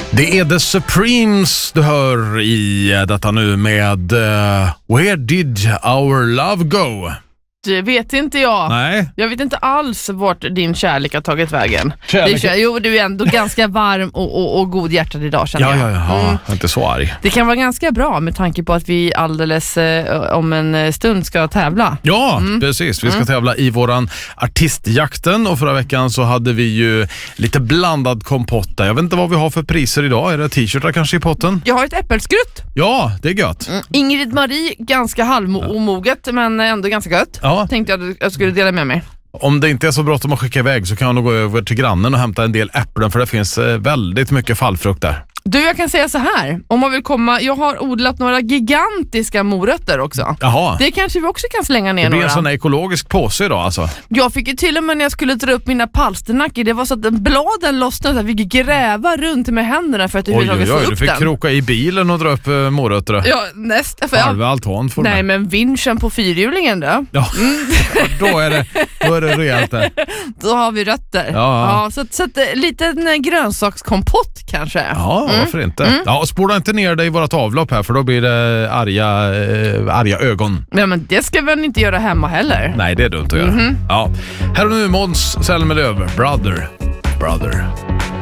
Det är The Supremes du hör i detta nu med Where Did Our Love Go? Det vet inte jag. Nej. Jag vet inte alls vart din kärlek har tagit vägen. Kärlek? Jo, du är ändå ganska varm och god hjärtad idag, känner jag. Ja. Inte så arg. Det kan vara ganska bra med tanke på att vi alldeles om en stund ska tävla. Ja, precis. Vi ska tävla i våran artistjakten och förra veckan så hade vi ju lite blandad kompott där. Jag vet inte vad vi har för priser idag. Är det t-shirtar kanske i potten? Jag har ett äppelskrutt. Ja, det är gött. Ingrid Marie, ganska halvomoget men ändå ganska gött. Ja. Tänkte jag att jag skulle dela med mig. Om det inte är så bråttom att skicka iväg så kan jag nog gå över till grannen och hämta en del äpplen för det finns väldigt mycket fallfrukt där. Du, jag kan säga så här. Om man vill komma, jag har odlat några gigantiska morötter också. Jaha. Det kanske vi också kan slänga ner det blir några. en sån här ekologisk påse idag alltså. Jag fick ju till och med när jag skulle dra upp mina palsternackor, det var så att bladen lossnade så jag fick gräva runt med händerna för att överhuvudtaget få upp den. Du fick kroka i bilen och dra upp morötter. Ja, nästan. Halva altan får Nej, men vinschen på fyrhjulingen då? Ja, då är det rejält där. Då har vi rötter. Ja. Så att liten grönsakskompott kanske. Ja, varför inte? Ja, spola inte ner dig i vårat avlopp här för då blir det arga ögon. Ja, men det ska väl inte göra hemma heller. Nej, det är dumt att göra. Ja. Här och nu Måns Zelmerlöw, Brother.